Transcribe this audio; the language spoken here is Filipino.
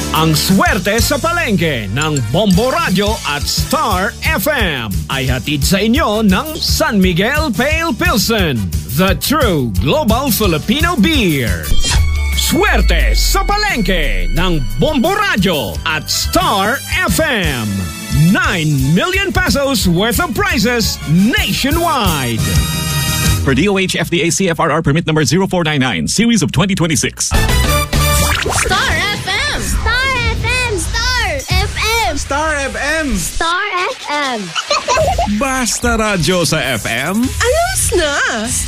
Ang swerte sa palengke ng Bombo Radio at Star FM ay hatid sa inyo ng San Miguel Pale Pilsen, the true global Filipino beer. Swerte sa palengke ng Bombo Radio at Star FM. 9 million pesos worth of prizes nationwide. For DOH FDA CFRR permit number 0499, series of 2026. Star FM! Star FM! Star FM! Star FM! Star FM! Basta radyo sa FM. Ayos na!